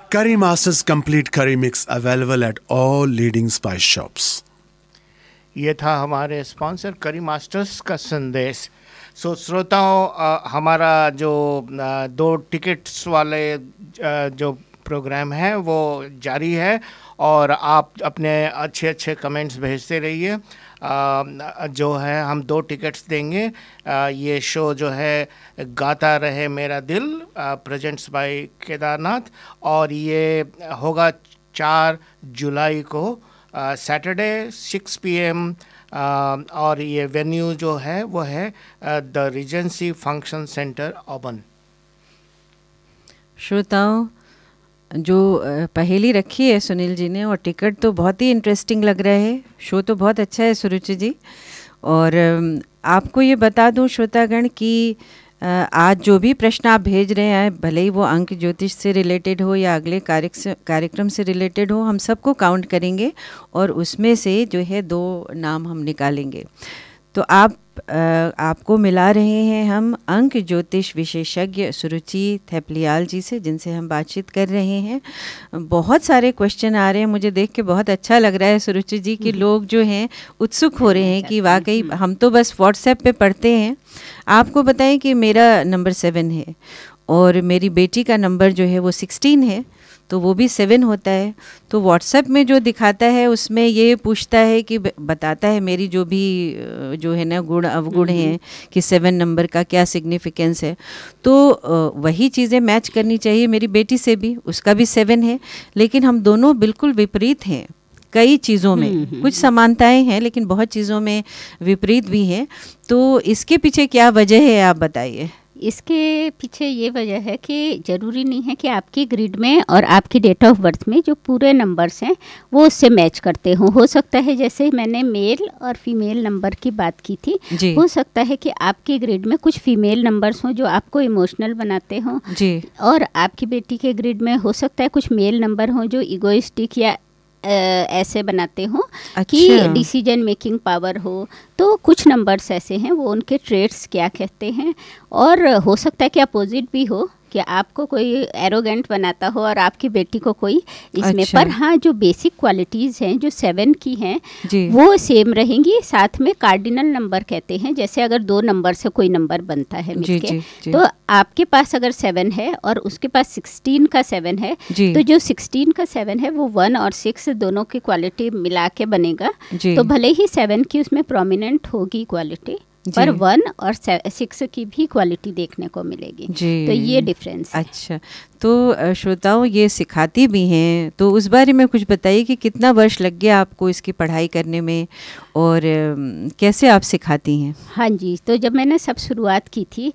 Curry Masters Complete Curry Mix available at all leading spice shops. ये था हमारे sponsor करी मास्टर्स का संदेश। श्रोताओं, हमारा जो 2 टिकट्स वाले जो प्रोग्राम है वो जारी है और आप अपने अच्छे कमेंट्स भेजते रहिए। जो है हम 2 टिकट्स देंगे। ये शो जो है गाता रहे मेरा दिल प्रेजेंट्स बाय केदारनाथ, और ये होगा 4 जुलाई को सैटरडे 6 PM, और ये वेन्यू जो है वो है द रीजेंसी फंक्शन सेंटर ओबन। श्रोताओं, जो पहेली रखी है सुनील जी ने और टिकट तो बहुत ही इंटरेस्टिंग लग रहा है। शो तो बहुत अच्छा है सुरुचि जी। और आपको ये बता दूं श्रोतागण कि आज जो भी प्रश्न आप भेज रहे हैं, भले ही वो अंक ज्योतिष से रिलेटेड हो या अगले कार्यक्रम से रिलेटेड हो, हम सबको काउंट करेंगे और उसमें से जो है 2 नाम हम निकालेंगे। तो आपको मिला रहे हैं हम अंक ज्योतिष विशेषज्ञ सुरुचि थेपलियाल जी से, जिनसे हम बातचीत कर रहे हैं। बहुत सारे क्वेश्चन आ रहे हैं, मुझे देख के बहुत अच्छा लग रहा है सुरुचि जी कि लोग जो हैं उत्सुक हो रहे हैं कि वाकई हम तो बस व्हाट्सएप पे पढ़ते हैं। आपको बताएं कि मेरा नंबर 7 है और मेरी बेटी का नंबर जो है वो 16 है, तो वो भी 7 होता है। तो व्हाट्सएप में जो दिखाता है उसमें ये पूछता है कि बताता है मेरी जो भी जो है ना गुण अवगुण हैं कि 7 नंबर का क्या सिग्निफिकेंस है। तो वही चीज़ें मैच करनी चाहिए मेरी बेटी से भी, उसका भी 7 है, लेकिन हम दोनों बिल्कुल विपरीत हैं कई चीज़ों में। कुछ समानताएं हैं लेकिन बहुत चीज़ों में विपरीत भी हैं। तो इसके पीछे क्या वजह है, आप बताइए। इसके पीछे ये वजह है कि ज़रूरी नहीं है कि आपकी ग्रिड में और आपकी डेट ऑफ बर्थ में जो पूरे नंबर्स हैं वो उससे मैच करते हों। हो सकता है जैसे मैंने मेल और फीमेल नंबर की बात की थी, हो सकता है कि आपकी ग्रिड में कुछ फीमेल नंबर्स हों जो आपको इमोशनल बनाते हों, और आपकी बेटी के ग्रिड में हो सकता है कुछ मेल नंबर हों जो इगोइस्टिक या ऐसे बनाते हो कि डिसीजन मेकिंग पावर हो। तो कुछ नंबर्स ऐसे हैं, वो उनके ट्रेड्स क्या कहते हैं। और हो सकता है कि अपोजिट भी हो कि आपको कोई एरोगेंट बनाता हो और आपकी बेटी को कोई इसमें। पर हाँ, जो बेसिक क्वालिटीज़ हैं जो 7 की हैं वो सेम रहेंगी। साथ में कार्डिनल नंबर कहते हैं, जैसे अगर 2 नंबर से कोई नंबर बनता है मिलके, तो आपके पास अगर 7 है और उसके पास 16 का 7 है, तो जो 16 का 7 है वो 1 और 6 दोनों की क्वालिटी मिला के बनेगा। तो भले ही 7 की उसमें प्रोमिनेंट होगी क्वालिटी, पर 1 और 6 की भी क्वालिटी देखने को मिलेगी। तो ये डिफरेंस है। अच्छा, तो श्रोताओं ये सिखाती भी हैं, तो उस बारे में कुछ बताइए कि कितना वर्ष लग गया आपको इसकी पढ़ाई करने में और कैसे आप सिखाती हैं। हाँ जी, तो जब मैंने सब शुरुआत की थी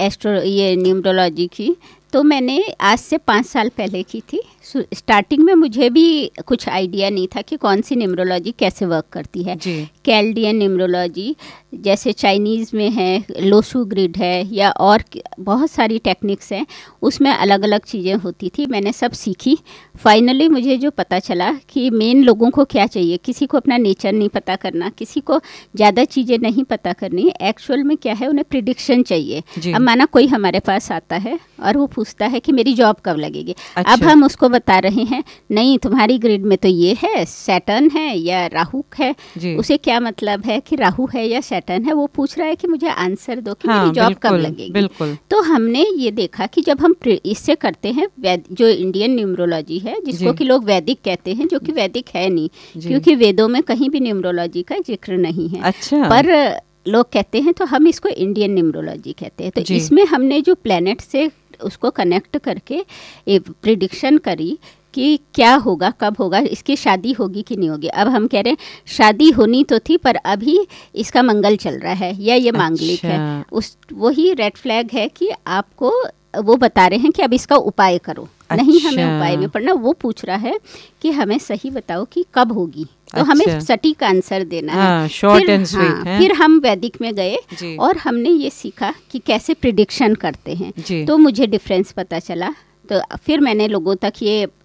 ये न्यूमरोलॉजी की, तो मैंने आज से 5 साल पहले की थी। स्टार्टिंग में मुझे भी कुछ आइडिया नहीं था कि कौन सी न्यूमरोलॉजी कैसे वर्क करती है। कैल्डियन न्यूमरोलॉजी जैसे चाइनीज़ में है, लोशू ग्रिड है, या और बहुत सारी टेक्निक्स हैं, उसमें अलग अलग चीज़ें होती थी। मैंने सब सीखी। फाइनली मुझे जो पता चला कि मेन लोगों को क्या चाहिए, किसी को अपना नेचर नहीं पता करना, किसी को ज़्यादा चीज़ें नहीं पता करनी, एक्चुअल में क्या है उन्हें प्रिडिक्शन चाहिए। अब माना कोई हमारे पास आता है और वो पूछता है कि मेरी जॉब कब लगेगी। अब हम उसको बता रहे हैं नहीं तुम्हारी ग्रिड में तो ये है, सैटर्न है या राहु है। उसे क्या मतलब है कि राहु है या सैटर्न है, वो पूछ रहा है कि मुझे आंसर दो कि मेरी जॉब कब लगेगी। तो हमने ये देखा कि जब हम इससे करते हैं, जो इंडियन न्यूमरोलॉजी है जिसको कि लोग वैदिक कहते हैं, जो कि वैदिक है नहीं, क्योंकि वेदों में कहीं भी न्यूमरोलॉजी का जिक्र नहीं है। पर लोग कहते हैं तो हम इसको इंडियन न्यूमरोलॉजी कहते हैं। तो इसमें हमने जो प्लैनेट से उसको कनेक्ट करके प्रिडिक्शन करी कि क्या होगा, कब होगा, इसकी शादी होगी कि नहीं होगी। अब हम कह रहे हैं शादी होनी तो थी पर अभी इसका मंगल चल रहा है या ये मांगलिक है। वही रेड फ्लैग है कि आपको वो बता रहे हैं कि अब इसका उपाय करो। नहीं हमें उपाय में पढ़ना, वो पूछ रहा है कि हमें सही बताओ कि कब होगी। तो हमें सटीक आंसर देना है। शॉर्ट एंड स्वीट है। फिर हम वैदिक में गए और हमने ये सीखा कि कैसे प्रिडिक्शन करते हैं। तो मुझे डिफरेंस पता चला। तो फिर मैंने लोगों तक ये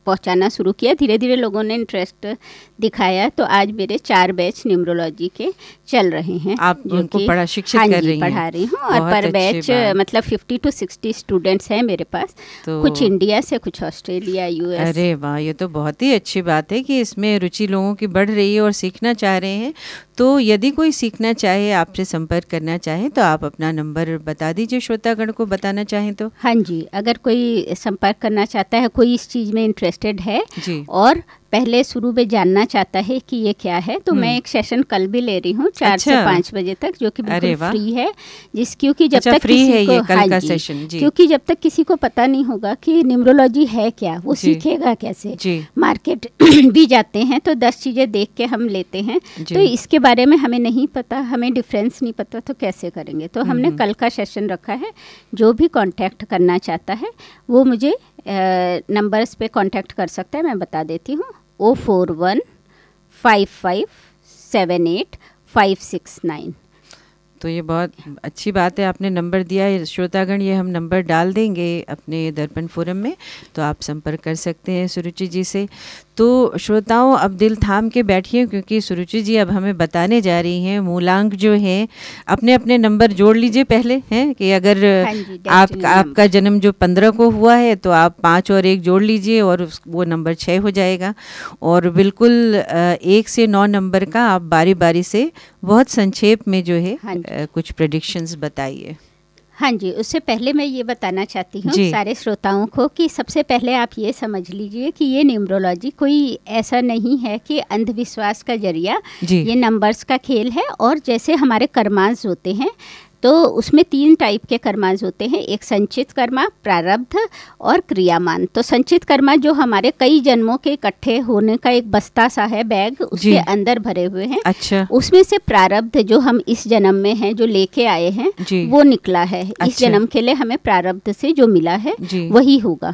पहुंचाना शुरू किया। धीरे धीरे लोगों ने इंटरेस्ट दिखाया, तो आज मेरे 4 बैच न्यूमरोलॉजी के चल रहे हैं। आप उनको शिक्षित कर रही हैं? पढ़ा रही हूँ, और पर बैच मतलब 50 to 60 स्टूडेंट्स हैं मेरे पास, तो कुछ इंडिया से, कुछ ऑस्ट्रेलिया, यूएस। अरे वाह, ये तो बहुत ही अच्छी बात है कि इसमें रुचि लोगों की बढ़ रही है और सीखना चाह रहे हैं। तो यदि कोई सीखना चाहे, आपसे संपर्क करना चाहे, तो आप अपना नंबर बता दीजिए, श्रोतागण को बताना चाहें तो। हाँ जी, अगर कोई संपर्क करना चाहता है, कोई इस चीज़ में इंटरेस्टेड है जी, और पहले शुरू में जानना चाहता है कि ये क्या है, तो मैं एक सेशन कल भी ले रही हूँ 4 से 5 बजे तक, जो कि बिल्कुल फ्री है। क्योंकि जब तक फ्री है ये कल का सेशन जी, क्योंकि जब तक किसी को पता नहीं होगा कि न्यूमरोलॉजी है क्या, वो सीखेगा कैसे। मार्केट भी जाते हैं तो 10 चीज़ें देख के हम लेते हैं, तो इसके बारे में हमें नहीं पता, हमें डिफरेंस नहीं पता, तो कैसे करेंगे। तो हमने कल का सेशन रखा है। जो भी कांटेक्ट करना चाहता है वो मुझे नंबर्स पे कांटेक्ट कर सकता है, मैं बता देती हूँ। 04155785569। तो ये बहुत अच्छी बात है, आपने नंबर दिया है। श्रोतागण, ये हम नंबर डाल देंगे अपने दर्पण फोरम में, तो आप संपर्क कर सकते हैं सुरुचि जी से। तो श्रोताओं, अब दिल थाम के बैठिए, क्योंकि सुरुचि जी अब हमें बताने जा रही हैं मूलांक जो है। अपने अपने नंबर जोड़ लीजिए पहले, हैं कि अगर आपका जन्म जो 15 को हुआ है, तो आप 5 और 1 जोड़ लीजिए और वो नंबर 6 हो जाएगा। और बिल्कुल 1 से 9 नंबर का आप बारी बारी से बहुत संक्षेप में जो है कुछ प्रेडिक्शंस बताइए। हाँ जी, उससे पहले मैं ये बताना चाहती हूँ सारे श्रोताओं को कि सबसे पहले आप ये समझ लीजिए कि ये न्यूमरोलॉजी कोई ऐसा नहीं है कि अंधविश्वास का जरिया, ये नंबर्स का खेल है। और जैसे हमारे कर्मांश होते हैं, तो उसमें 3 टाइप के कर्मांश होते हैं, एक संचित कर्मा, प्रारब्ध और क्रियामान। तो संचित कर्मा जो हमारे कई जन्मों के इकट्ठे होने का एक बस्ता सा है, बैग, उसके अंदर भरे हुए हैं। अच्छा। उसमें से प्रारब्ध जो हम इस जन्म में हैं, जो लेके आए हैं, वो निकला है। अच्छा। इस जन्म के लिए हमें प्रारब्ध से जो मिला है वही होगा।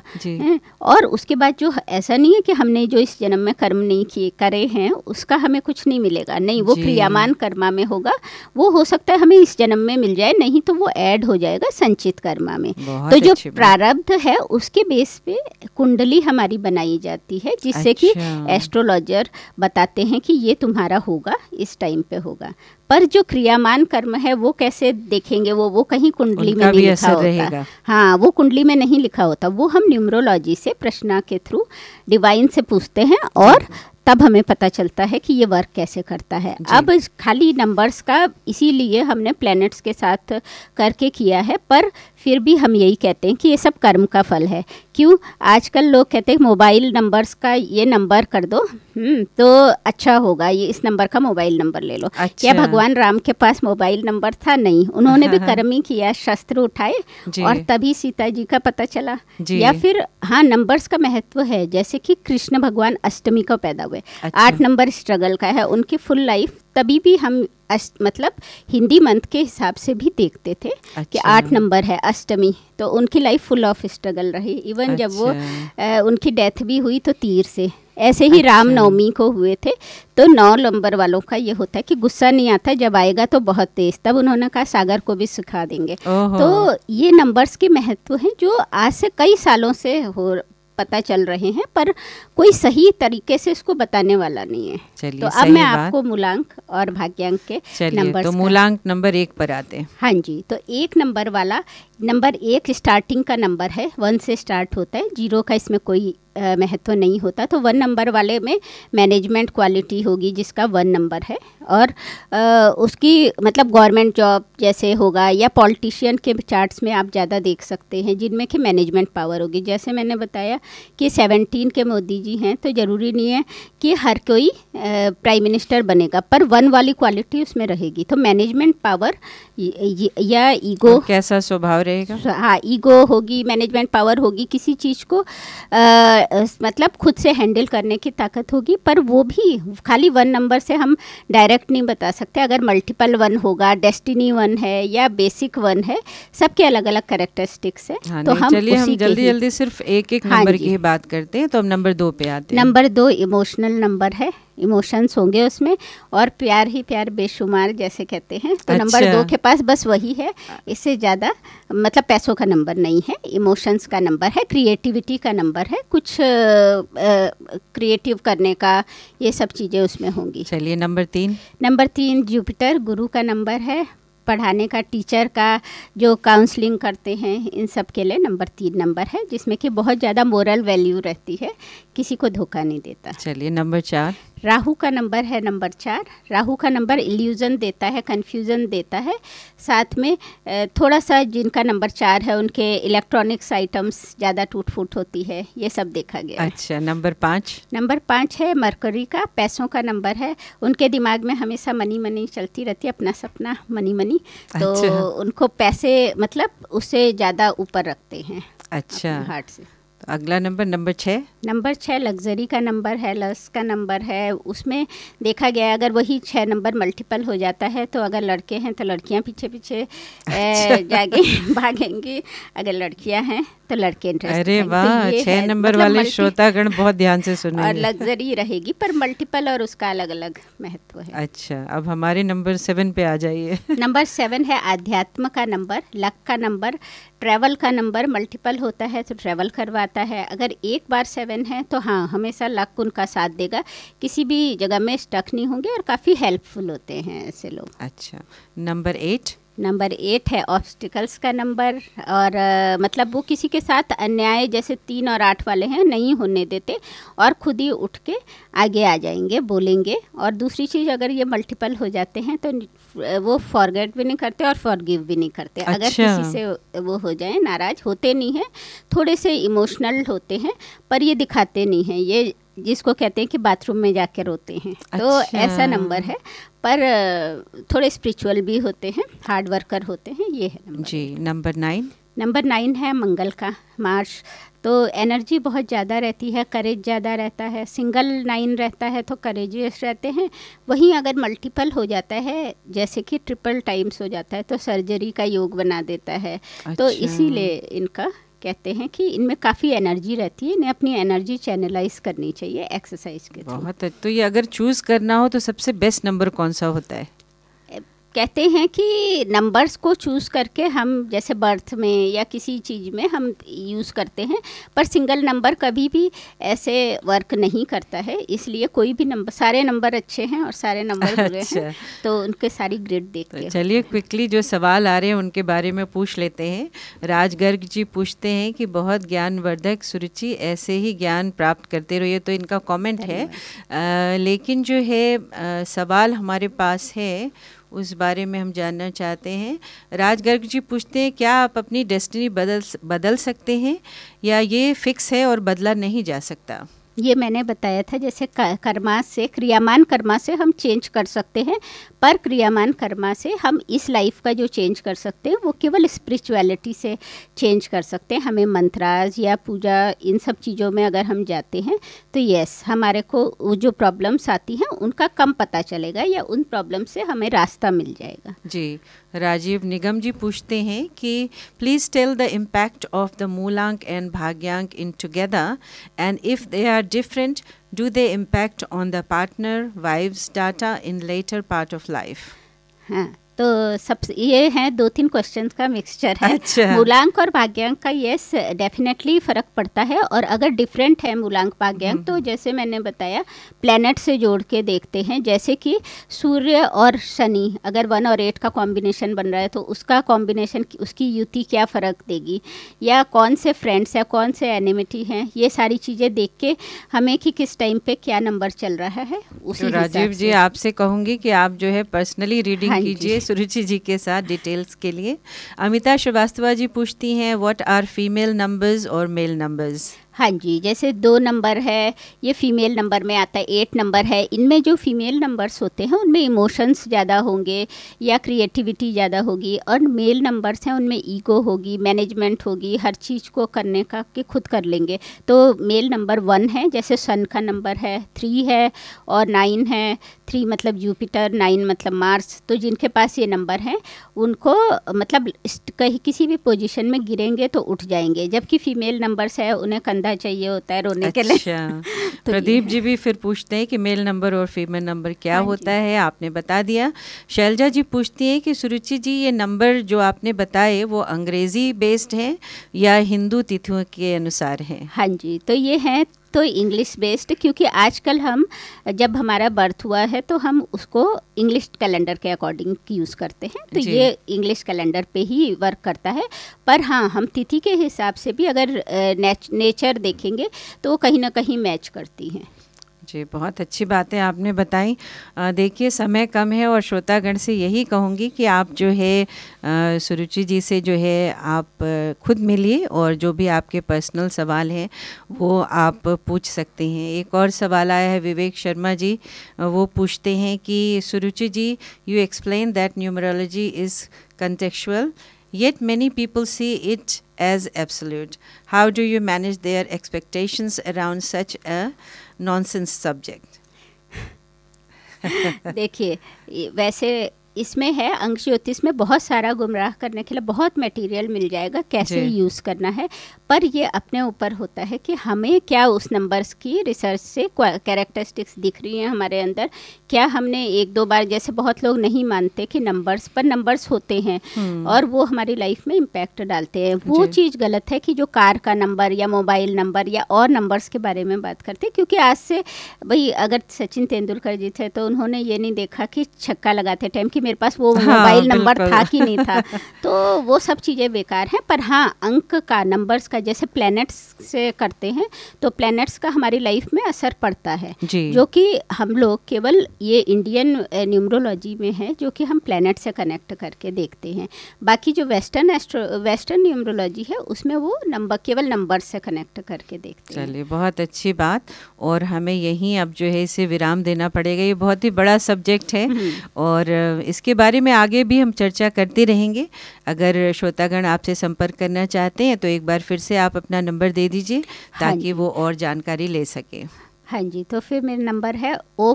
और उसके बाद जो ऐसा नहीं है कि हमने जो इस जन्म में कर्म नहीं किए करे हैं उसका हमें कुछ नहीं मिलेगा, नहीं, वो क्रियामान कर्मा में होगा। वो हो सकता है हमें इस जन्म में मिल जाए, नहीं तो वो ऐड हो जाएगा संचित कर्मा में। तो जो प्रारब्ध है उसके बेस पे कुंडली हमारी बनाई जाती है, जिससे कि एस्ट्रोलॉजर बताते हैं कि ये तुम्हारा होगा, इस टाइम पे होगा। पर जो क्रियामान कर्म है वो कैसे देखेंगे, वो कहीं कुंडली में नहीं लिखा होता। हाँ, वो कुंडली में नहीं लिखा होता, वो हम न्यूमरोलॉजी से प्रश्न के थ्रू डिवाइन से पूछते हैं और तब हमें पता चलता है कि ये वर्क कैसे करता है। अब खाली नंबर्स का इसीलिए हमने प्लैनेट्स के साथ करके किया है, पर फिर भी हम यही कहते हैं कि ये सब कर्म का फल है। क्यों? आजकल लोग कहते हैं मोबाइल नंबर्स का ये नंबर कर दो तो अच्छा होगा, ये इस नंबर का मोबाइल नंबर ले लो। अच्छा। क्या भगवान राम के पास मोबाइल नंबर था? नहीं, उन्होंने भी कर्म ही किया, शस्त्र उठाए और तभी सीता जी का पता चला। या फिर हाँ, नंबर्स का महत्व है, जैसे कि कृष्ण भगवान अष्टमी को पैदा हुए। अच्छा। 8 नंबर स्ट्रगल का है, उनकी फुल लाइफ तभी भी हम मतलब हिंदी मंथ के हिसाब से भी देखते थे। अच्छा। कि 8 नंबर है अष्टमी, तो उनकी लाइफ फुल ऑफ स्ट्रगल रही। इवन जब वो उनकी डेथ भी हुई तो तीर से। ऐसे ही रामनवमी को हुए थे। तो 9 नंबर वालों का ये होता है कि गुस्सा नहीं आता, जब आएगा तो बहुत तेज। तब उन्होंने कहा सागर को भी सिखा देंगे। तो ये नंबर्स के महत्व हैं जो आज से कई सालों से पता चल रहे हैं, पर कोई सही तरीके से इसको बताने वाला नहीं है। तो अब मैं आपको मूलांक और भाग्यांक के नंबर, तो मूलांक नंबर 1 पर आते हैं। हाँ जी, तो 1 नंबर वाला, नंबर 1 स्टार्टिंग का नंबर है, 1 से स्टार्ट होता है, 0 का इसमें कोई महत्व नहीं होता। तो 1 नंबर वाले में मैनेजमेंट क्वालिटी होगी, जिसका 1 नंबर है। और उसकी मतलब गवर्नमेंट जॉब जैसे होगा, या पॉलिटिशियन के चार्ट्स में आप ज़्यादा देख सकते हैं जिनमें कि मैनेजमेंट पावर होगी। जैसे मैंने बताया कि 17 के मोदी जी हैं, तो ज़रूरी नहीं है कि हर कोई प्राइम मिनिस्टर बनेगा, पर 1 वाली क्वालिटी उसमें रहेगी। तो मैनेजमेंट पावर या ईगो, कैसा स्वभाव रहेगा? हाँ, ईगो होगी, मैनेजमेंट पावर होगी, किसी चीज़ को मतलब खुद से हैंडल करने की ताकत होगी। पर वो भी खाली 1 नंबर से हम डायरेक्ट नहीं बता सकते। अगर मल्टीपल 1 होगा, डेस्टिनी 1 है या बेसिक 1 है, सबके अलग अलग कैरेक्टरिस्टिक्स है। हाँ, तो हम जल्दी सिर्फ एक नंबर की बात करते हैं। तो हम नंबर 2 पे आते हैं। नंबर 2 इमोशनल नंबर है। इमोशंस होंगे उसमें, और प्यार ही प्यार बेशुमार जैसे कहते हैं। तो अच्छा। नंबर 2 के पास बस वही है, इससे ज़्यादा मतलब पैसों का नंबर नहीं है, इमोशंस का नंबर है, क्रिएटिविटी का नंबर है, कुछ क्रिएटिव करने का, ये सब चीज़ें उसमें होंगी। चलिए नंबर 3। नंबर 3 जुपिटर गुरु का नंबर है, पढ़ाने का, टीचर का, जो काउंसलिंग करते हैं, इन सब के लिए नंबर 3 नंबर है, जिसमें कि बहुत ज़्यादा मोरल वैल्यू रहती है, किसी को धोखा नहीं देता। चलिए नंबर 4। राहु का नंबर है नंबर 4। राहु का नंबर इल्यूजन देता है, कन्फ्यूज़न देता है, साथ में थोड़ा सा जिनका नंबर 4 है उनके इलेक्ट्रॉनिक्स आइटम्स ज़्यादा टूट फूट होती है, ये सब देखा गया। अच्छा, नंबर 5। नंबर 5 है मरकरी का, पैसों का नंबर है, उनके दिमाग में हमेशा मनी मनी चलती रहती है, अपना सपना मनी मनी, तो अच्छा। उनको पैसे मतलब उससे ज़्यादा ऊपर रखते हैं अच्छा, अपने हार्ट से। तो अगला नंबर नंबर 6। नंबर 6 लग्जरी का नंबर है, लस का नंबर है, उसमें देखा गया है अगर वही 6 नंबर मल्टीपल हो जाता है तो अगर लड़के हैं तो लड़कियां पीछे पीछे जागे भागेंगी, अगर लड़कियां हैं तो लड़के इंटरेस्ट। अरे वाह, 6 नंबर मतलब वाले श्रोतागण बहुत ध्यान से और सुनेंगे। लग्जरी रहेगी पर मल्टीपल और उसका अलग अलग महत्व है। अच्छा, अब हमारे नंबर 7 पे आ जाइए। नंबर 7 है आध्यात्म का नंबर, लक का नंबर, ट्रैवल का नंबर, मल्टीपल होता है तो ट्रैवल करवाता है, अगर एक बार 7 है तो हाँ हमेशा लक उनका साथ देगा, किसी भी जगह में स्टक नहीं होंगे और काफ़ी हेल्पफुल होते हैं ऐसे लोग। अच्छा, नंबर 8। नंबर 8 है ऑब्स्टिकल्स का नंबर, और मतलब वो किसी के साथ अन्याय जैसे 3 और 8 वाले हैं नहीं होने देते और खुद ही उठ के आगे आ जाएंगे, बोलेंगे। और दूसरी चीज़ अगर ये मल्टीपल हो जाते हैं तो वो फॉरगेट भी नहीं करते और फॉरगिव भी नहीं करते। अच्छा। अगर किसी से वो हो जाए, नाराज होते नहीं हैं, थोड़े से इमोशनल होते हैं पर ये दिखाते नहीं हैं, ये जिसको कहते हैं कि बाथरूम में जाके रोते हैं। तो अच्छा। ऐसा नंबर है, पर थोड़े स्पिरिचुअल भी होते हैं, हार्ड वर्कर होते हैं, ये है नंबर। जी, नंबर 9। नंबर 9 है मंगल का, मार्स, तो एनर्जी बहुत ज़्यादा रहती है, करेज ज़्यादा रहता है, सिंगल 9 रहता है तो करेजियस रहते हैं, वहीं अगर मल्टीपल हो जाता है जैसे कि ट्रिपल टाइम्स हो जाता है तो सर्जरी का योग बना देता है। तो अच्छा। इसीलिए इनका कहते हैं कि इनमें काफ़ी एनर्जी रहती है, इन्हें अपनी एनर्जी चैनलाइज करनी चाहिए एक्सरसाइज के थ्रू। बहुत। तो ये अगर चूज़ करना हो तो सबसे बेस्ट नंबर कौन सा होता है? कहते हैं कि नंबर्स को चूज़ करके हम जैसे बर्थ में या किसी चीज़ में हम यूज़ करते हैं, पर सिंगल नंबर कभी भी ऐसे वर्क नहीं करता है, इसलिए कोई भी नंबर, सारे नंबर अच्छे हैं और सारे नंबर बुरे अच्छा। हैं, तो उनके सारी ग्रेड देख तो के। चलिए क्विकली जो सवाल आ रहे हैं उनके बारे में पूछ लेते हैं। राज गर्ग जी पूछते हैं कि बहुत ज्ञानवर्धक सुरुचि, ऐसे ही ज्ञान प्राप्त करते रहिए, तो इनका कमेंट है। लेकिन जो है सवाल हमारे पास है उस बारे में हम जानना चाहते हैं। राज गर्ग जी पूछते हैं, क्या आप अपनी डेस्टिनी बदल सकते हैं या ये फिक्स है और बदला नहीं जा सकता? ये मैंने बताया था, जैसे कर्मा से, क्रियामान कर्मा से हम चेंज कर सकते हैं, पर क्रियामान कर्मा से हम इस लाइफ का जो चेंज कर सकते हैं वो केवल स्पिरिचुअलिटी से चेंज कर सकते हैं। हमें मंत्राज या पूजा इन सब चीज़ों में अगर हम जाते हैं तो यस, हमारे को वो जो प्रॉब्लम्स आती हैं उनका कम पता चलेगा या उन प्रॉब्लम से हमें रास्ता मिल जाएगा। जी, राजीव निगम जी पूछते हैं कि please tell the impact of the मूलांक and भाग्यांक in together and if they are different, do they impact on the partner, wives, data in later part of life? हाँ, तो सब ये हैं 2-3 क्वेश्चंस का मिक्सचर है। अच्छा। मूलांक और भाग्यांक का यस डेफिनेटली फ़र्क पड़ता है, और अगर डिफरेंट है मूलांक भाग्यांक तो जैसे मैंने बताया प्लैनेट से जोड़ के देखते हैं, जैसे कि सूर्य और शनि अगर 1 और 8 का कॉम्बिनेशन बन रहा है तो उसका कॉम्बिनेशन, उसकी युति क्या फ़र्क देगी, या कौन से फ्रेंड्स या कौन से एनिमिटी हैं, ये सारी चीज़ें देख के हमें कि किस टाइम पे क्या नंबर चल रहा है उसी तो राजीव जी आपसे कहूँगी कि आप जो है पर्सनली रीडिंग कीजिए सुरुचि जी के साथ डिटेल्स के लिए। अमिता श्रीवास्तव जी पूछती हैं, व्हाट आर फीमेल नंबर्स और मेल नंबर्स? हाँ जी, जैसे 2 नंबर है ये फीमेल नंबर में आता है, 8 नंबर है, इनमें जो फीमेल नंबर्स होते हैं उनमें इमोशंस ज़्यादा होंगे या क्रिएटिविटी ज़्यादा होगी, और मेल नंबर्स हैं उनमें ईगो होगी, मैनेजमेंट होगी, हर चीज़ को करने का कि खुद कर लेंगे। तो मेल नंबर 1 है, जैसे सन का नंबर है, 3 है और 9 है, 3 मतलब जुपिटर, 9 मतलब मार्स, तो जिनके पास ये नंबर हैं उनको मतलब कहीं किसी भी पोजीशन में गिरेंगे तो उठ जाएंगे, जबकि फीमेल नंबर्स है उन्हें कंधा चाहिए होता है रोने के लिए। अच्छा तो प्रदीप जी भी फिर पूछते हैं कि मेल नंबर और फीमेल नंबर क्या होता है, आपने बता दिया। शैलजा जी पूछती हैं कि सुरुचि जी ये नंबर जो आपने बताए वो अंग्रेज़ी बेस्ड हैं या हिंदू तिथियों के अनुसार हैं? हाँ जी, तो ये हैं तो इंग्लिश बेस्ड, क्योंकि आजकल हम जब हमारा बर्थ हुआ है तो हम उसको इंग्लिश कैलेंडर के अकॉर्डिंग यूज़ करते हैं, तो ये इंग्लिश कैलेंडर पे ही वर्क करता है। पर हाँ, हम तिथि के हिसाब से भी अगर नेचर देखेंगे तो वो कहीं ना कहीं मैच करती हैं। जी, बहुत अच्छी बातें आपने बताई। देखिए समय कम है और श्रोतागण से यही कहूँगी कि आप जो है सुरुचि जी से जो है आप खुद मिलिए और जो भी आपके पर्सनल सवाल हैं वो आप पूछ सकते हैं। एक और सवाल आया है विवेक शर्मा जी, वो पूछते हैं कि सुरुचि जी you explain that numerology is contextual, yet many people see it as absolute. How do you manage their expectations around such a nonsense subject? देखिए, वैसे इसमें है अंक ज्योतिष में बहुत सारा गुमराह करने के लिए बहुत मटेरियल मिल जाएगा कैसे यूज़ करना है, पर ये अपने ऊपर होता है कि हमें क्या उस नंबर्स की रिसर्च से कैरेक्टरिस्टिक्स दिख रही हैं हमारे अंदर, क्या हमने एक दो बार, जैसे बहुत लोग नहीं मानते कि नंबर्स पर नंबर्स होते हैं और वो हमारी लाइफ में इम्पैक्ट डालते हैं, वो चीज़ गलत है कि जो कार का नंबर या मोबाइल नंबर या और नंबर्स के बारे में बात करते हैं। क्योंकि आज से भाई अगर सचिन तेंदुलकर जी थे तो उन्होंने ये नहीं देखा कि छक्का लगाते टाइम कि मेरे पास वो मोबाइल नंबर था कि नहीं था, तो वो सब चीज़ें बेकार हैं। पर हाँ, अंक का, नंबर्स का, जैसे प्लैनेट्स से करते हैं तो प्लैनेट्स का हमारी लाइफ में असर पड़ता है, जो कि हम लोग केवल ये इंडियन न्यूमरोलॉजी में है जो कि हम प्लैनेट से कनेक्ट करके देखते हैं। बाकी जो वेस्टर्न न्यूमरोलॉजी है उसमें वो नंबर, केवल नंबर से कनेक्ट करके देखते हैं। चलिए, बहुत अच्छी बात। और हमें यहीं अब जो है इसे विराम देना पड़ेगा, ये बहुत ही बड़ा सब्जेक्ट है और इसके बारे में आगे भी हम चर्चा करते रहेंगे। अगर श्रोतागण आपसे संपर्क करना चाहते हैं तो एक बार फिर से आप अपना नंबर दे दीजिए ताकि वो और जानकारी ले सके। हाँ जी, तो फिर मेरा नंबर है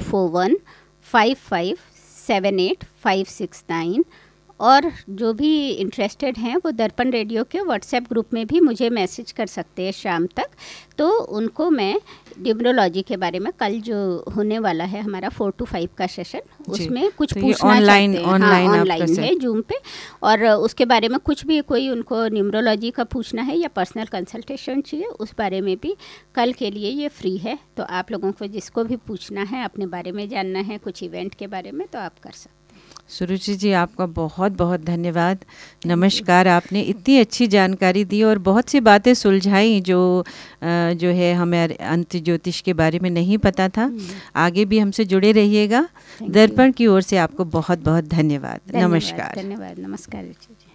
04155785569 और जो भी इंटरेस्टेड हैं वो दर्पण रेडियो के व्हाट्सएप ग्रुप में भी मुझे मैसेज कर सकते हैं शाम तक, तो उनको मैं न्यूमरोलॉजी के बारे में कल जो होने वाला है हमारा 4 to 5 का सेशन, उसमें कुछ तो पूछना ऑनलाइन है जूम पे, और उसके बारे में कुछ भी कोई उनको न्यूमरोलॉजी का पूछना है या पर्सनल कंसल्टेशन चाहिए उस बारे में भी कल के लिए ये फ्री है। तो आप लोगों को जिसको भी पूछना है, अपने बारे में जानना है, कुछ इवेंट के बारे में, तो आप कर सकते हैं। सुरुचि जी, आपका बहुत बहुत धन्यवाद। नमस्कार। आपने इतनी अच्छी जानकारी दी और बहुत सी बातें सुलझाई जो है हमें अंत ज्योतिष के बारे में नहीं पता था। आगे भी हमसे जुड़े रहिएगा। दर्पण की ओर से आपको बहुत बहुत धन्यवाद। नमस्कार। धन्यवाद। नमस्कार।